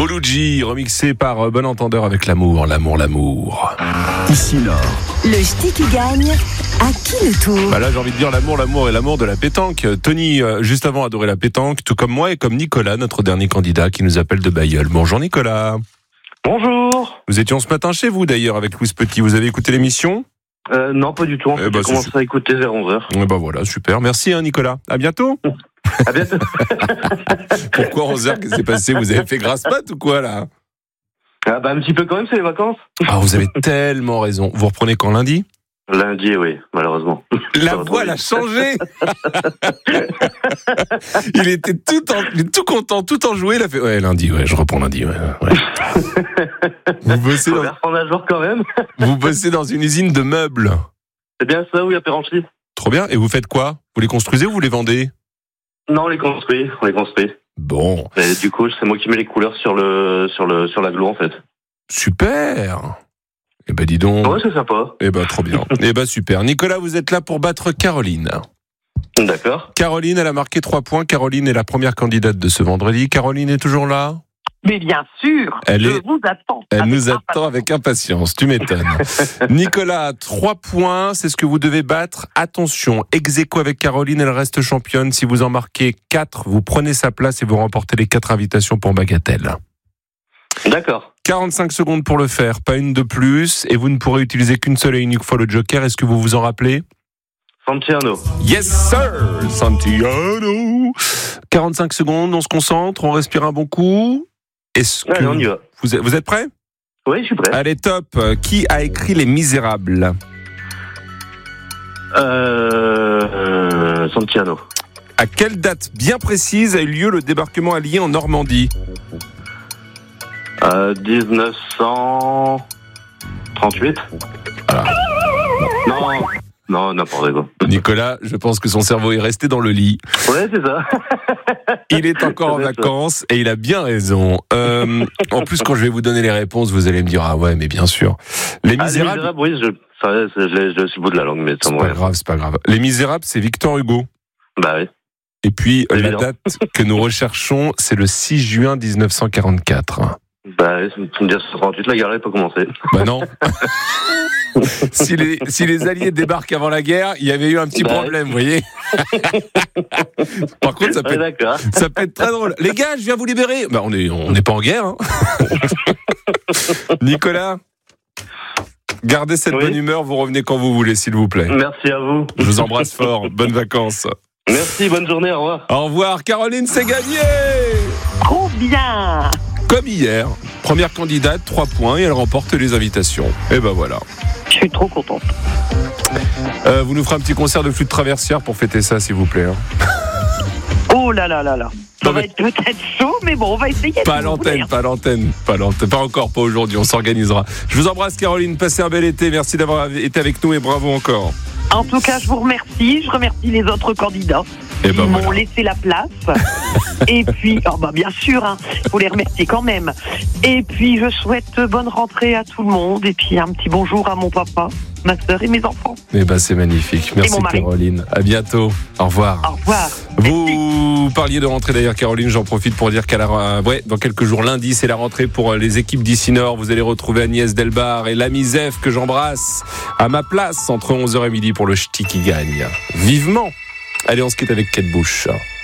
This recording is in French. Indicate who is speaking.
Speaker 1: Mouloudji, remixé par Bon Entendeur avec l'amour.
Speaker 2: Ici Nord.
Speaker 3: Le ch'ti qui gagne, à qui le tour?
Speaker 1: Bah là, j'ai envie de dire l'amour et l'amour de la pétanque. Tony, juste avant, adorait la pétanque, tout comme moi et comme Nicolas, notre dernier candidat qui nous appelle de Bailleul. Bonjour Nicolas.
Speaker 4: Bonjour.
Speaker 1: Nous étions ce matin chez vous d'ailleurs avec Louis Petit. Vous avez écouté l'émission ?
Speaker 4: Non, pas du tout. En fait, j'ai commencé à écouter vers 11h.
Speaker 1: Bah voilà, super. Merci Nicolas. À bientôt.
Speaker 4: À bientôt.
Speaker 1: Pourquoi 11h? Qu'est-ce qui s'est passé? Vous avez fait grasse mat ou quoi là?
Speaker 4: Un petit peu quand même, c'est les vacances.
Speaker 1: Ah, vous avez tellement raison. Vous reprenez quand, lundi?
Speaker 4: Lundi, oui, malheureusement.
Speaker 1: La voix l'a changé. Il était tout content, tout enjoué. Il a fait lundi, je reprends lundi. Vous bossez
Speaker 4: faut reprendre un jour quand même.
Speaker 1: Vous bossez dans une usine de meubles.
Speaker 4: C'est bien ça, oui, à Péranchy.
Speaker 1: Trop bien. Et vous faites quoi? Vous les construisez ou vous les vendez?
Speaker 4: Non, on les construit.
Speaker 1: Bon.
Speaker 4: Et du coup, c'est moi qui mets les couleurs sur la glue en fait.
Speaker 1: Super. Eh ben dis donc.
Speaker 4: Ouais, c'est sympa.
Speaker 1: Eh ben trop bien. Eh ben super. Nicolas, vous êtes là pour battre Caroline.
Speaker 4: D'accord.
Speaker 1: Caroline, elle a marqué 3 points. Caroline est la première candidate de ce vendredi. Caroline est toujours là?
Speaker 5: Mais bien sûr, vous attends.
Speaker 1: Elle nous attend avec impatience, tu m'étonnes. Nicolas, 3 points, c'est ce que vous devez battre. Attention, ex-aequo avec Caroline, elle reste championne. Si vous en marquez 4, vous prenez sa place et vous remportez les 4 invitations pour Bagatelle.
Speaker 4: D'accord.
Speaker 1: 45 secondes pour le faire, pas une de plus. Et vous ne pourrez utiliser qu'une seule et unique fois le joker. Est-ce que vous vous en rappelez?
Speaker 4: Santiano.
Speaker 1: Yes sir, Santiano. 45 secondes, on se concentre, on respire un bon coup.
Speaker 4: Allez, on y va.
Speaker 1: Vous êtes prêts?
Speaker 4: Oui, je suis prêt.
Speaker 1: Allez, top. Qui a écrit Les Misérables?
Speaker 4: Santiano.
Speaker 1: À quelle date bien précise a eu lieu le débarquement allié en Normandie?
Speaker 4: 1938.
Speaker 1: Ah.
Speaker 4: Non, n'importe quoi.
Speaker 1: Nicolas, je pense que son cerveau est resté dans le lit.
Speaker 4: Ouais, c'est ça.
Speaker 1: Il est encore en vacances et il a bien raison. En plus, quand je vais vous donner les réponses, vous allez me dire, ah ouais, mais bien sûr. Les Misérables,
Speaker 4: oui, je suis bout de la langue, mais ça
Speaker 1: c'est pas grave. Les Misérables, c'est Victor Hugo.
Speaker 4: Bah oui.
Speaker 1: Et puis,
Speaker 4: évident.
Speaker 1: la date que nous recherchons, c'est le 6 juin 1944.
Speaker 4: Bah, tu me dis 38, la guerre n'a pas commencé.
Speaker 1: Bah non. Si les Alliés débarquent avant la guerre, il y avait eu un petit problème, vous voyez. Par contre, ça peut être très drôle. Les gars, je viens vous libérer. Bah, on n'est pas en guerre. Hein. Nicolas, gardez cette bonne humeur. Vous revenez quand vous voulez, s'il vous plaît.
Speaker 4: Merci à vous.
Speaker 1: Je vous embrasse fort. Bonnes vacances.
Speaker 4: Merci, bonne journée. Au revoir.
Speaker 1: Au revoir. Caroline, c'est gagné.
Speaker 5: Trop bien.
Speaker 1: Comme hier, première candidate, 3 points et elle remporte les invitations. Et ben voilà.
Speaker 5: Je suis trop contente.
Speaker 1: Vous nous ferez un petit concert de flûte traversière pour fêter ça, s'il vous plaît. Hein.
Speaker 5: Oh là là là là. Ça va être peut-être chaud, mais bon, on va essayer.
Speaker 1: Pas à l'antenne. Pas encore, pas aujourd'hui, on s'organisera. Je vous embrasse Caroline, passez un bel été. Merci d'avoir été avec nous et bravo encore.
Speaker 5: En tout cas, je vous remercie. Je remercie les autres candidats qui m'ont laissé la place. Et puis, bien sûr, faut les remercier quand même. Et puis, je souhaite bonne rentrée à tout le monde. Et puis, un petit bonjour à mon papa, ma sœur et mes enfants.
Speaker 1: C'est magnifique. Merci Caroline. À bientôt. Au revoir.
Speaker 5: Au revoir.
Speaker 1: Vous parliez de rentrée d'ailleurs, Caroline. J'en profite pour dire dans quelques jours, lundi, c'est la rentrée pour les équipes d'ici Nord. Vous allez retrouver Agnès Delbar et l'ami Zef que j'embrasse à ma place entre 11h et midi pour le ch'ti qui gagne. Vivement. Allez, on se quitte avec Kate Bush.